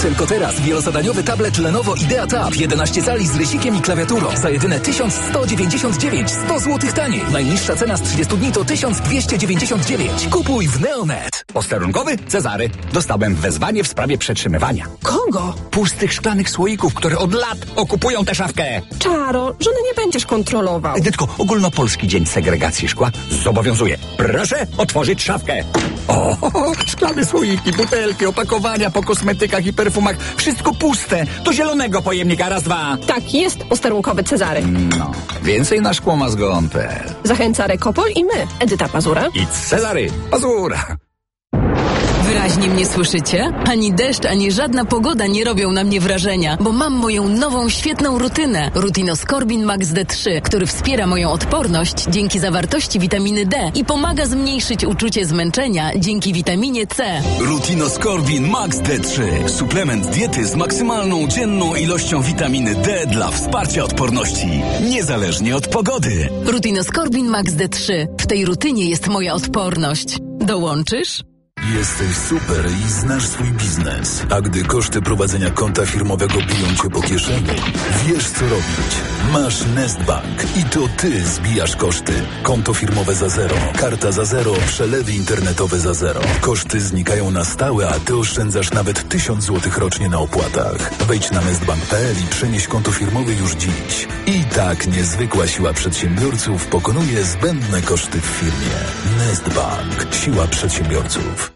Tylko teraz wielozadaniowy tablet Lenovo Idea Tab 11 cali z rysikiem i klawiaturą za jedyne 1199, 100 zł taniej. Najniższa cena z 30 dni to 1299. Kupuj w Neonet. Posterunkowy Cezary. Dostałem wezwanie w sprawie przetrzymywania. Kogo? Pustych szklanych słoików, które od lat okupują tę szafkę. Czaro, żony nie będziesz kontrolował. Edytko, ogólnopolski dzień segregacji szkła zobowiązuje. Proszę otworzyć szafkę. O, szklane słoiki, butelki, opakowania po kosmetykach i perfumach. Wszystko puste. Do zielonego pojemnika. Raz, dwa. Tak, jest posterunkowy Cezary. No, więcej na szkłomazgon.pl. Zachęca Rekopol i my, Edyta Pazura I Cezary Pazura. Wyraźnie mnie słyszycie? Ani deszcz, ani żadna pogoda nie robią na mnie wrażenia, bo mam moją nową, świetną rutynę. Rutinoskorbin Max D3, który wspiera moją odporność dzięki zawartości witaminy D i pomaga zmniejszyć uczucie zmęczenia dzięki witaminie C. Rutinoskorbin Max D3. Suplement diety z maksymalną dzienną ilością witaminy D dla wsparcia odporności. Niezależnie od pogody. Rutinoskorbin Max D3. W tej rutynie jest moja odporność. Dołączysz? Jesteś super i znasz swój biznes. A gdy koszty prowadzenia konta firmowego biją cię po kieszeni, wiesz co robić. Masz Nestbank i to ty zbijasz koszty. Konto firmowe za zero, karta za zero, przelewy internetowe za zero. Koszty znikają na stałe, a ty oszczędzasz nawet 1000 zł rocznie na opłatach. Wejdź na nestbank.pl i przenieś konto firmowe już dziś. I tak niezwykła siła przedsiębiorców pokonuje zbędne koszty w firmie. Nestbank. Siła przedsiębiorców.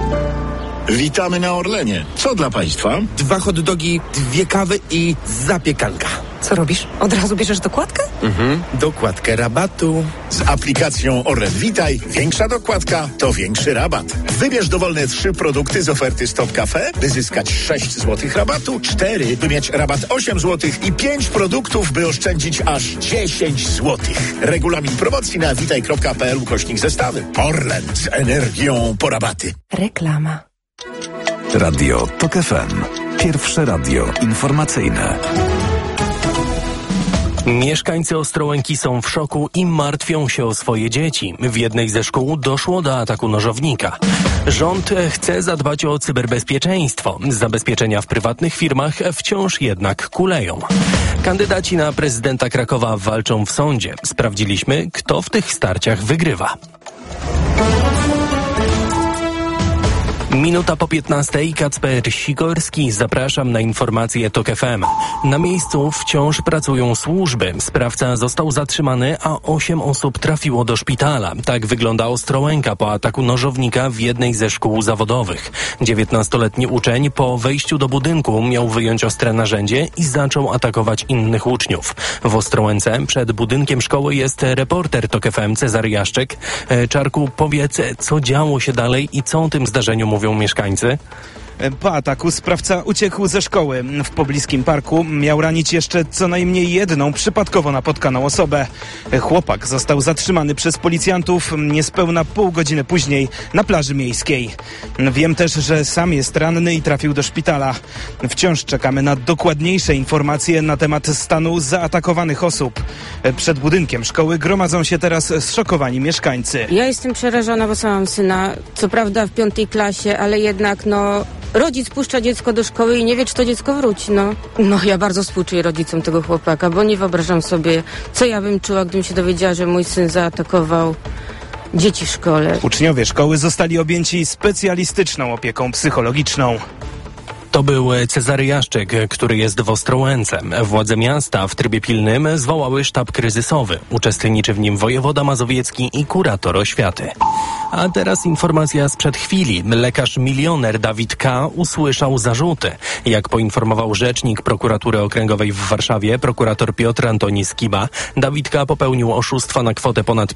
Witamy na Orlenie. Co dla Państwa? 2 hot dogi, 2 kawy i zapiekanka. Co robisz? Od razu bierzesz dokładkę? Dokładkę rabatu. Z aplikacją Orlen Witaj większa dokładka to większy rabat. Wybierz dowolne 3 produkty z oferty Stop Cafe, by zyskać 6 zł rabatu, 4, by mieć rabat 8 zł i 5 produktów, by oszczędzić aż 10 zł. Regulamin promocji na witaj.pl/zestawy. Orlen z energią po rabaty. Reklama. Radio TOK FM. Pierwsze radio informacyjne. Mieszkańcy Ostrołęki są w szoku i martwią się o swoje dzieci. W jednej ze szkół doszło do ataku nożownika. Rząd chce zadbać o cyberbezpieczeństwo. Zabezpieczenia w prywatnych firmach wciąż jednak kuleją. Kandydaci na prezydenta Krakowa walczą w sądzie. Sprawdziliśmy, kto w tych starciach wygrywa. Minuta po 15:00, Kacper Sikorski. Zapraszam na informacje TOK FM. Na miejscu wciąż pracują służby. Sprawca został zatrzymany, a 8 osób trafiło do szpitala. Tak wygląda Ostrołęka po ataku nożownika w jednej ze szkół zawodowych. 19-letni uczeń po wejściu do budynku miał wyjąć ostre narzędzie i zaczął atakować innych uczniów. W Ostrołęce przed budynkiem szkoły jest reporter TOK FM Cezary Jaszczek. Czarku, powiedz, co działo się dalej i co o tym zdarzeniu mówią mieszkańcy? Po ataku sprawca uciekł ze szkoły. W pobliskim parku miał ranić jeszcze co najmniej jedną przypadkowo napotkaną osobę. Chłopak został zatrzymany przez policjantów niespełna pół godziny później na plaży miejskiej. Wiem też, że sam jest ranny i trafił do szpitala. Wciąż czekamy na dokładniejsze informacje na temat stanu zaatakowanych osób. Przed budynkiem szkoły gromadzą się teraz zszokowani mieszkańcy. Ja jestem przerażona, bo sama mam syna, co prawda w 5. klasie, ale jednak rodzic puszcza dziecko do szkoły i nie wie, czy to dziecko wróci. Ja bardzo współczuję rodzicom tego chłopaka, bo nie wyobrażam sobie, co ja bym czuła, gdybym się dowiedziała, że mój syn zaatakował dzieci w szkole. Uczniowie szkoły zostali objęci specjalistyczną opieką psychologiczną. To był Cezary Jaszczek, który jest w Ostrołęce. Władze miasta w trybie pilnym zwołały sztab kryzysowy. Uczestniczy w nim wojewoda mazowiecki i kurator oświaty. A teraz informacja sprzed chwili. Lekarz milioner Dawid K. usłyszał zarzuty. Jak poinformował rzecznik prokuratury okręgowej w Warszawie, prokurator Piotr Antoni Skiba, Dawid K. popełnił oszustwa na kwotę ponad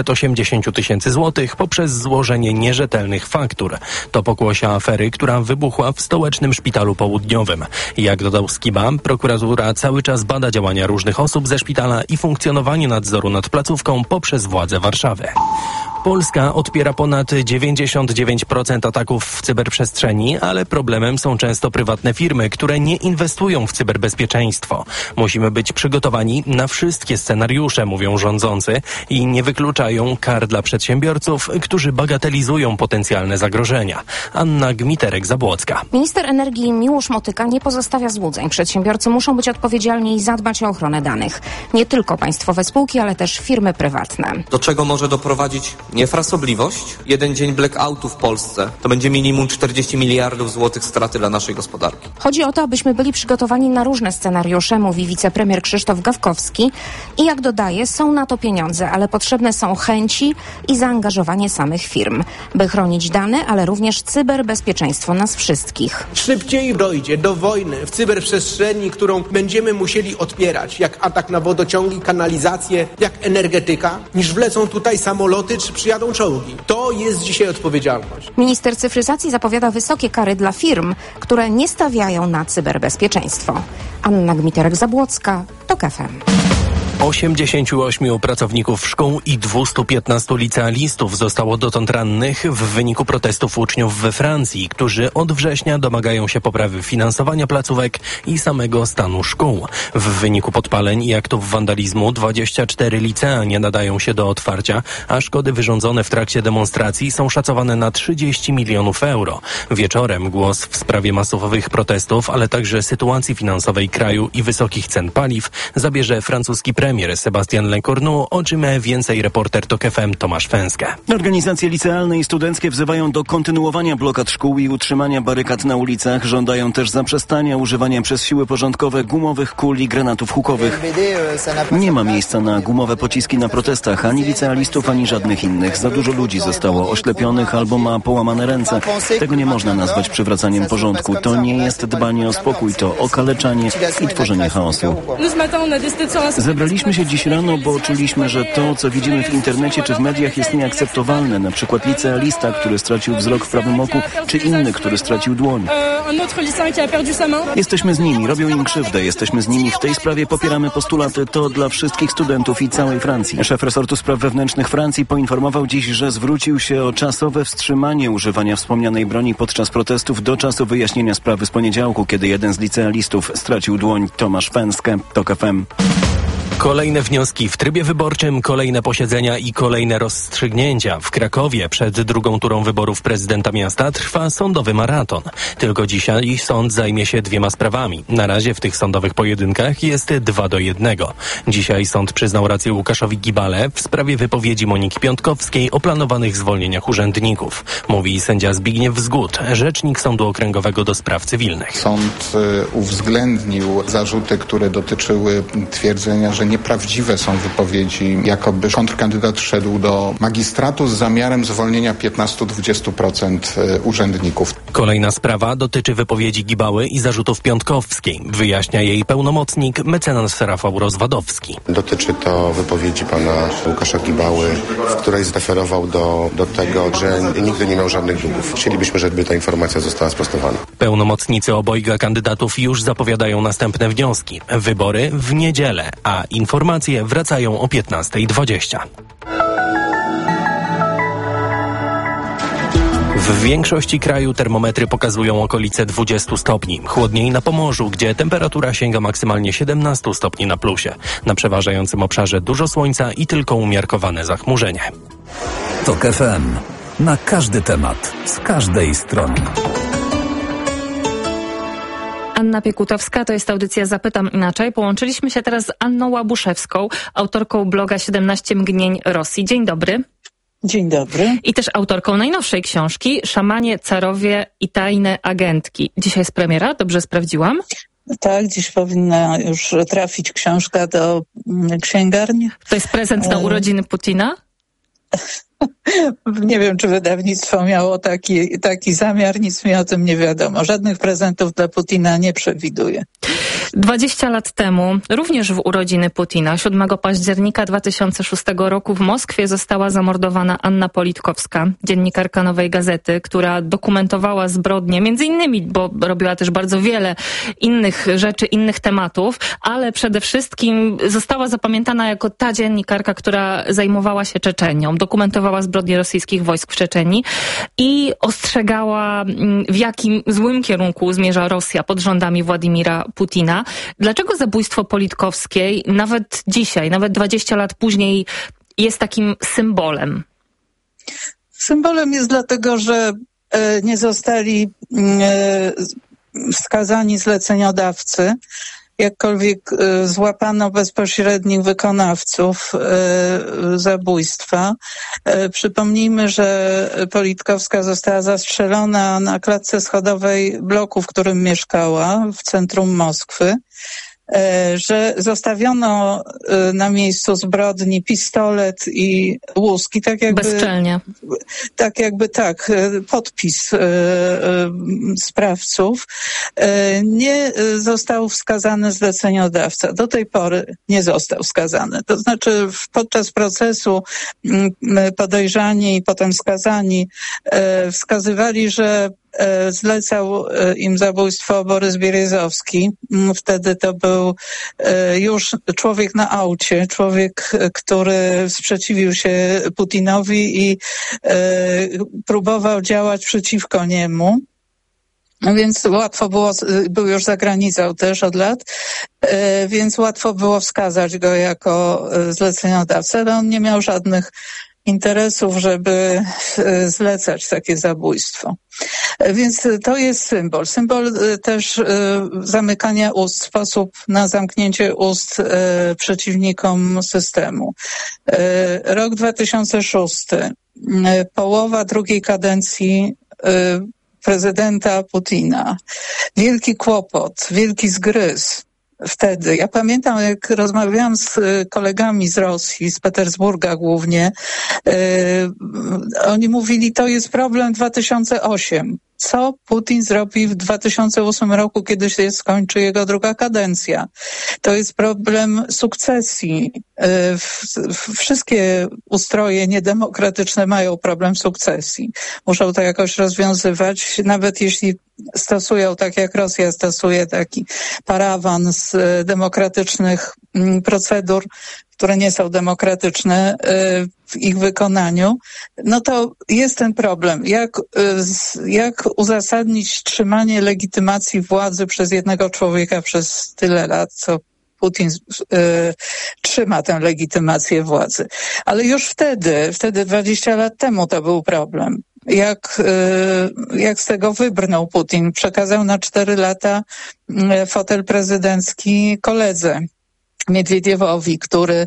580 000 złotych poprzez złożenie nierzetelnych faktur. To pokłosia afery, która wybuchła w stołecznym szpitalu południowym. Jak dodał Skiba, prokuratura cały czas bada działania różnych osób ze szpitala i funkcjonowanie nadzoru nad placówką poprzez władze Warszawy. Polska odpiera ponad 99% ataków w cyberprzestrzeni, ale problemem są często prywatne firmy, które nie inwestują w cyberbezpieczeństwo. Musimy być przygotowani na wszystkie scenariusze, mówią rządzący, i nie wykluczają kar dla przedsiębiorców, którzy bagatelizują potencjalne zagrożenia. Anna Gmiterek-Zabłocka. Minister energii Miłosz Motyka nie pozostawia złudzeń. Przedsiębiorcy muszą być odpowiedzialni i zadbać o ochronę danych. Nie tylko państwowe spółki, ale też firmy prywatne. Do czego może doprowadzić niefrasobliwość? Jeden dzień blackoutu w Polsce to będzie minimum 40 miliardów złotych straty dla naszej gospodarki. Chodzi o to, abyśmy byli przygotowani na różne scenariusze, mówi wicepremier Krzysztof Gawkowski. I jak dodaje, są na to pieniądze, ale potrzebne są chęci i zaangażowanie samych firm, by chronić dane, ale również cyberbezpieczeństwo nas wszystkich. Szybciej dojdzie do wojny w cyberprzestrzeni, którą będziemy musieli odpierać, jak atak na wodociągi, kanalizację, jak energetyka, niż wlecą tutaj samoloty czy przyjadą czołgi. To jest dzisiaj odpowiedzialność. Minister cyfryzacji zapowiada wysokie kary dla firm, które nie stawiają na cyberbezpieczeństwo. Anna Gmiterek-Zabłocka, TOK FM. 88 pracowników szkół i 215 licealistów zostało dotąd rannych w wyniku protestów uczniów we Francji, którzy od września domagają się poprawy finansowania placówek i samego stanu szkół. W wyniku podpaleń i aktów wandalizmu 24 licea nie nadają się do otwarcia, a szkody wyrządzone w trakcie demonstracji są szacowane na 30 milionów euro. Wieczorem głos w sprawie masowych protestów, ale także sytuacji finansowej kraju i wysokich cen paliw zabierze francuski premier Sebastian Lecornu, o czym więcej reporter TOK FM Tomasz Fęskę. Organizacje licealne i studenckie wzywają do kontynuowania blokad szkół i utrzymania barykad na ulicach. Żądają też zaprzestania używania przez siły porządkowe gumowych kul i granatów hukowych. Nie ma miejsca na gumowe pociski na protestach, ani licealistów, ani żadnych innych. Za dużo ludzi zostało oślepionych albo ma połamane ręce. Tego nie można nazwać przywracaniem porządku. To nie jest dbanie o spokój, to okaleczanie i tworzenie chaosu. Zebraliśmy się dziś rano, bo czuliśmy, że to, co widzimy w internecie czy w mediach, jest nieakceptowalne. Na przykład licealista, który stracił wzrok w prawym oku, czy inny, który stracił dłoń. Jesteśmy z nimi, robią im krzywdę, jesteśmy z nimi w tej sprawie, popieramy postulaty. To dla wszystkich studentów i całej Francji. Szef resortu spraw wewnętrznych Francji poinformował dziś, że zwrócił się o czasowe wstrzymanie używania wspomnianej broni podczas protestów do czasu wyjaśnienia sprawy z poniedziałku, kiedy jeden z licealistów stracił dłoń. Tomasz Fęskę, TOK FM. Kolejne wnioski w trybie wyborczym, kolejne posiedzenia i kolejne rozstrzygnięcia. W Krakowie przed drugą turą wyborów prezydenta miasta trwa sądowy maraton. Tylko dzisiaj sąd zajmie się 2 sprawami. Na razie w tych sądowych pojedynkach jest 2-1. Dzisiaj sąd przyznał rację Łukaszowi Gibale w sprawie wypowiedzi Moniki Piątkowskiej o planowanych zwolnieniach urzędników. Mówi sędzia Zbigniew Zgód, rzecznik Sądu Okręgowego do Spraw Cywilnych. Sąd uwzględnił zarzuty, które dotyczyły twierdzenia, że nieprawdziwe są wypowiedzi, jakoby kontrkandydat szedł do magistratu z zamiarem zwolnienia 15-20% urzędników. Kolejna sprawa dotyczy wypowiedzi Gibały i zarzutów Piątkowskiej. Wyjaśnia jej pełnomocnik mecenas Rafał Rozwadowski. Dotyczy to wypowiedzi pana Łukasza Gibały, w której zreferował do tego, że nigdy nie miał żadnych długów. Chcielibyśmy, żeby ta informacja została sprostowana. Pełnomocnicy obojga kandydatów już zapowiadają następne wnioski. Wybory w niedzielę, a informacje wracają o 15:20. W większości kraju termometry pokazują okolice 20 stopni. Chłodniej na Pomorzu, gdzie temperatura sięga maksymalnie 17 stopni na plusie. Na przeważającym obszarze dużo słońca i tylko umiarkowane zachmurzenie. TOK FM. Na każdy temat, z każdej strony. Anna Piekutowska, to jest audycja Zapytam Inaczej. Połączyliśmy się teraz z Anną Łabuszewską, autorką bloga 17 mgnień Rosji. Dzień dobry. Dzień dobry. I też autorką najnowszej książki Szamanie, carowie i tajne agentki. Dzisiaj jest premiera, dobrze sprawdziłam? Tak, dziś powinna już trafić książka do księgarni. To jest prezent na urodziny Putina? Nie wiem, czy wydawnictwo miało taki zamiar, nic mi o tym nie wiadomo. Żadnych prezentów dla Putina nie przewiduję. 20 lat temu, również w urodziny Putina, 7 października 2006 roku w Moskwie została zamordowana Anna Politkowska, dziennikarka Nowej Gazety, która dokumentowała zbrodnie, między innymi, bo robiła też bardzo wiele innych rzeczy, innych tematów, ale przede wszystkim została zapamiętana jako ta dziennikarka, która zajmowała się Czeczenią, dokumentowała zbrodnie rosyjskich wojsk w Czeczenii i ostrzegała, w jakim złym kierunku zmierza Rosja pod rządami Władimira Putina. Dlaczego zabójstwo Politkowskiej nawet dzisiaj, nawet 20 lat później jest takim symbolem? Symbolem jest dlatego, że nie zostali wskazani zleceniodawcy, jakkolwiek złapano bezpośrednich wykonawców zabójstwa. Przypomnijmy, że Politkowska została zastrzelona na klatce schodowej bloku, w którym mieszkała, w centrum Moskwy, że zostawiono na miejscu zbrodni pistolet i łuski, tak jakby... Bezczelnie. Tak, podpis sprawców. Nie został wskazany zleceniodawca. Do tej pory nie został wskazany. To znaczy podczas procesu podejrzani i potem skazani wskazywali, że zlecał im zabójstwo Borys Bieryzowski. Wtedy to był już człowiek na aucie, człowiek, który sprzeciwił się Putinowi i próbował działać przeciwko niemu. No więc łatwo było, był już za granicą też od lat, więc łatwo było wskazać go jako zleceniodawcę, ale on nie miał żadnych interesów, żeby zlecać takie zabójstwo. Więc to jest symbol. Symbol też zamykania ust, sposób na zamknięcie ust przeciwnikom systemu. Rok 2006, połowa drugiej kadencji prezydenta Putina. Wielki kłopot, wielki zgryz. Wtedy. Ja pamiętam, jak rozmawiałam z kolegami z Rosji, z Petersburga głównie, oni mówili, to jest problem 2008. Co Putin zrobi w 2008 roku, kiedy się skończy jego druga kadencja? To jest problem sukcesji. Wszystkie ustroje niedemokratyczne mają problem sukcesji. Muszą to jakoś rozwiązywać, nawet jeśli stosują, tak jak Rosja stosuje, taki parawan z demokratycznych procedur, które nie są demokratyczne w ich wykonaniu, no to jest ten problem. Jak uzasadnić trzymanie legitymacji władzy przez jednego człowieka przez tyle lat, co Putin trzyma tę legitymację władzy. Ale już wtedy 20 lat temu to był problem. Jak z tego wybrnął Putin? Przekazał na 4 lata fotel prezydencki koledze Miedwiediewowi, który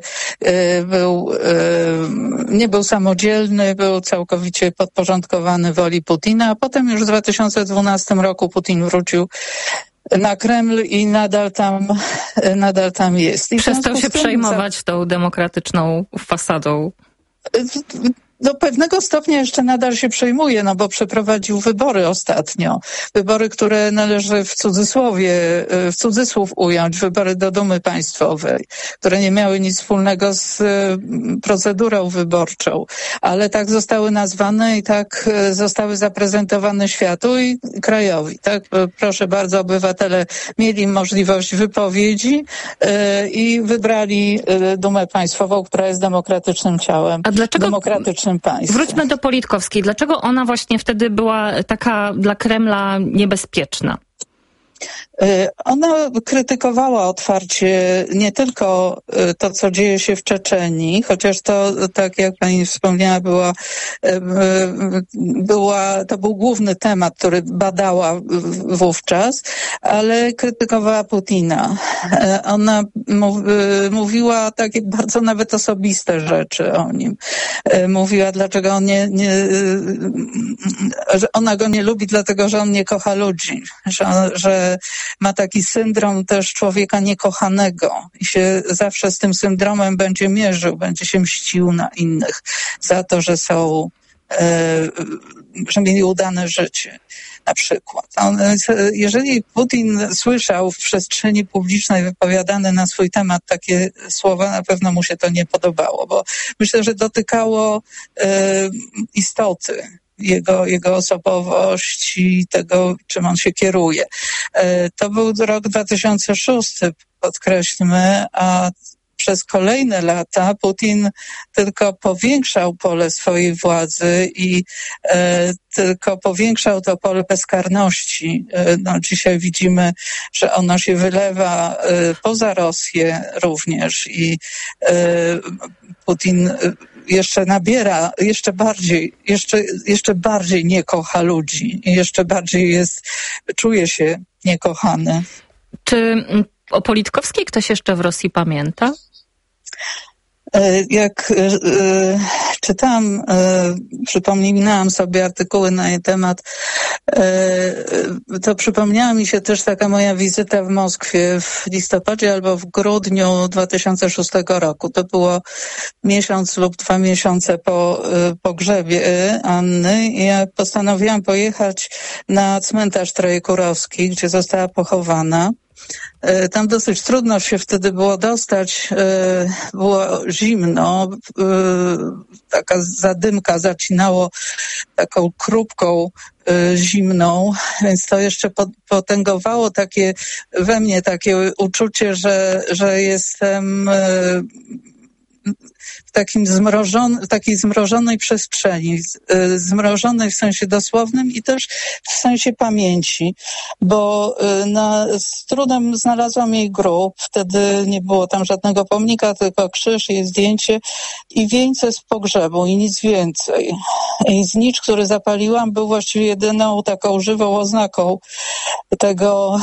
nie był samodzielny, był całkowicie podporządkowany woli Putina, a potem już w 2012 roku Putin wrócił na Kreml i nadal tam jest. I przestał się przejmować tą demokratyczną fasadą. Do pewnego stopnia jeszcze nadal się przejmuje, no bo przeprowadził wybory ostatnio. Wybory, które należy w cudzysłów ująć, wybory do Dumy Państwowej, które nie miały nic wspólnego z procedurą wyborczą, ale tak zostały nazwane i tak zostały zaprezentowane światu i krajowi. Tak? Proszę bardzo, obywatele mieli możliwość wypowiedzi i wybrali Dumę Państwową, która jest demokratycznym ciałem. A dlaczego demokratycznym państwem. Wróćmy do Politkowskiej. Dlaczego ona właśnie wtedy była taka dla Kremla niebezpieczna? Ona krytykowała otwarcie nie tylko to, co dzieje się w Czeczenii, chociaż to, tak jak pani wspomniała, to był główny temat, który badała wówczas, ale krytykowała Putina. Ona mówiła takie bardzo nawet osobiste rzeczy o nim. Mówiła, dlaczego on że ona go nie lubi, dlatego że on nie kocha ludzi, że ma taki syndrom też człowieka niekochanego i się zawsze z tym syndromem będzie mierzył, będzie się mścił na innych za to, że są że mieli udane życie. Na przykład. Jeżeli Putin słyszał w przestrzeni publicznej wypowiadane na swój temat takie słowa, na pewno mu się to nie podobało, bo myślę, że dotykało istoty jego osobowości, tego, czym on się kieruje. To był rok 2006, podkreślmy, a przez kolejne lata Putin tylko powiększał pole swojej władzy i tylko powiększał to pole bezkarności. Dzisiaj widzimy, że ono się wylewa poza Rosję również i Putin jeszcze nabiera, jeszcze bardziej nie kocha ludzi i jeszcze bardziej czuje się niekochany. Czy o Politkowskiej ktoś jeszcze w Rosji pamięta? Jak czytałam, przypominałam sobie artykuły na jej temat, to przypomniała mi się też taka moja wizyta w Moskwie w listopadzie albo w grudniu 2006 roku. To było miesiąc lub 2 miesiące po pogrzebie Anny i ja postanowiłam pojechać na cmentarz Trojkurowski, gdzie została pochowana. Tam dosyć trudno się wtedy było dostać, było zimno, taka zadymka zacinało taką krótką zimną, więc to jeszcze potęgowało we mnie takie uczucie, że jestem w takiej zmrożonej przestrzeni, zmrożonej w sensie dosłownym i też w sensie pamięci, bo z trudem znalazłam jej grób, wtedy nie było tam żadnego pomnika, tylko krzyż, jej zdjęcie i wieńce z pogrzebu i nic więcej. I znicz, który zapaliłam, był właściwie jedyną taką żywą oznaką tego,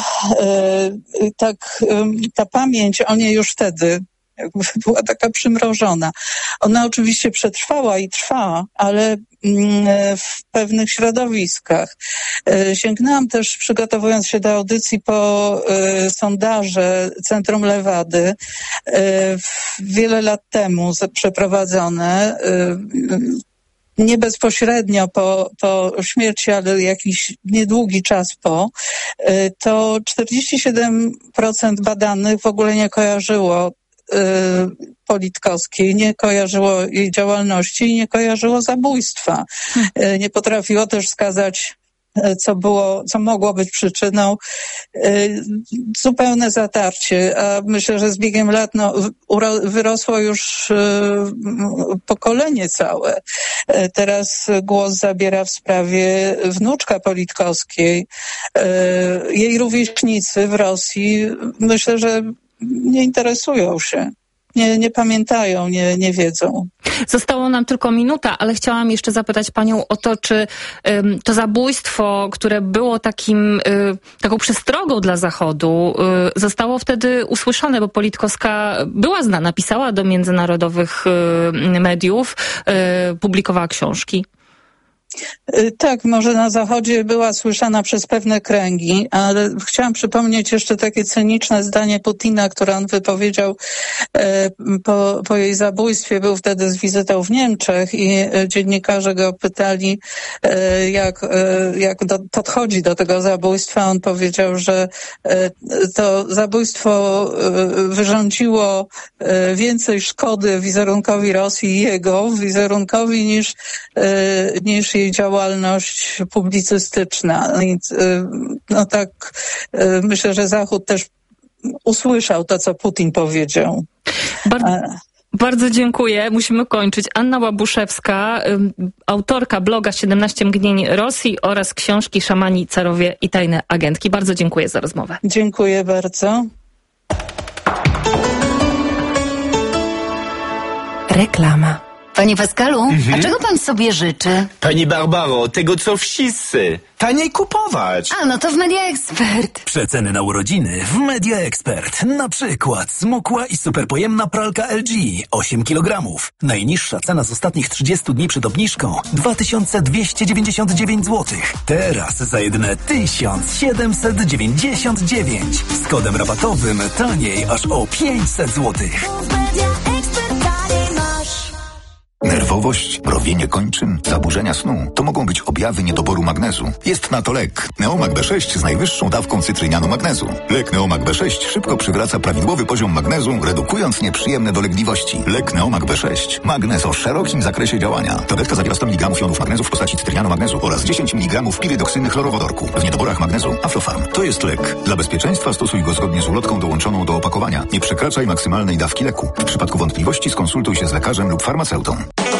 ta pamięć o niej już wtedy była taka przymrożona. Ona oczywiście przetrwała i trwa, ale w pewnych środowiskach. Sięgnęłam też, przygotowując się do audycji, po sondaże Centrum Lewady wiele lat temu przeprowadzone, nie bezpośrednio po śmierci, ale jakiś niedługi czas to 47% badanych w ogóle nie kojarzyło Politkowskiej, nie kojarzyło jej działalności i nie kojarzyło zabójstwa. Nie potrafiło też wskazać, co mogło być przyczyną. Zupełne zatarcie, a myślę, że z biegiem lat wyrosło już pokolenie całe. Teraz głos zabiera w sprawie wnuczka Politkowskiej. Jej rówieśnicy w Rosji, myślę, że nie interesują się. Nie pamiętają, nie wiedzą. Zostało nam tylko minuta, ale chciałam jeszcze zapytać panią o to, czy to zabójstwo, które było taką przestrogą dla Zachodu, zostało wtedy usłyszane, bo Politkowska była znana, pisała do międzynarodowych mediów, publikowała książki. Tak, może na Zachodzie była słyszana przez pewne kręgi, ale chciałam przypomnieć jeszcze takie cyniczne zdanie Putina, które on wypowiedział po jej zabójstwie. Był wtedy z wizytą w Niemczech i dziennikarze go pytali, jak podchodzi do tego zabójstwa. On powiedział, że to zabójstwo wyrządziło więcej szkody wizerunkowi Rosji i jego wizerunkowi niż jej działalność publicystyczna. Myślę, że Zachód też usłyszał to, co Putin powiedział. Bardzo dziękuję. Musimy kończyć. Anna Łabuszewska, autorka bloga 17 mgnień Rosji oraz książki Szamani, carowie i tajne agentki. Bardzo dziękuję za rozmowę. Dziękuję bardzo. Reklama. Panie Pascalu, a czego pan sobie życzy? Pani Barbaro, tego co wszyscy. Taniej kupować. A, no to w Media Expert. Przeceny na urodziny w Media Expert. Na przykład smukła i superpojemna pralka LG 8 kg. Najniższa cena z ostatnich 30 dni przed obniżką 2299 zł. Teraz za jedyne 1799. Z kodem rabatowym taniej aż o 500 zł. Nerwowy nerwowość, mrowienie kończyn, zaburzenia snu. To mogą być objawy niedoboru magnezu. Jest na to lek. Neomag B6 z najwyższą dawką cytrynianu magnezu. Lek Neomag B6 szybko przywraca prawidłowy poziom magnezu, redukując nieprzyjemne dolegliwości. Lek Neomag B6. Magnez o szerokim zakresie działania. Tabletka zawiera 100 mg jonów magnezu w postaci cytrynianu magnezu oraz 10 mg pirydoksyny chlorowodorku. W niedoborach magnezu Aflofarm. To jest lek. Dla bezpieczeństwa stosuj go zgodnie z ulotką dołączoną do opakowania. Nie przekraczaj maksymalnej dawki leku. W przypadku wątpliwości skonsultuj się z lekarzem lub farmaceutą.